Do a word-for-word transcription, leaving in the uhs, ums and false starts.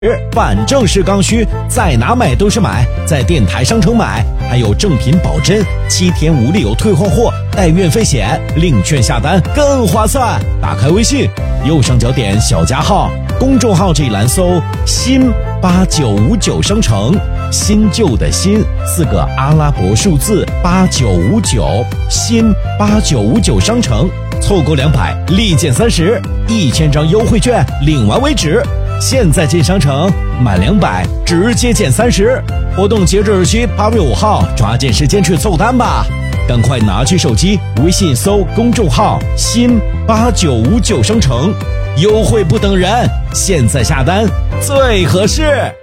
反正是刚需，在哪买都是买，在电台商城买，还有正品保真，七天无理由退换货，带运费险，领券下单更划算。打开微信，右上角点小加号，公众号这一栏搜新八九五九商城，新旧的新四个阿拉伯数字八九五九，新八九五九商城，凑够两百立减三十，一千张优惠券领完为止。现在进商城，满两百直接减三十，活动截止日期八月五号，抓紧时间去凑单吧！赶快拿起手机，微信搜公众号新八九五九商城，优惠不等人，现在下单最合适。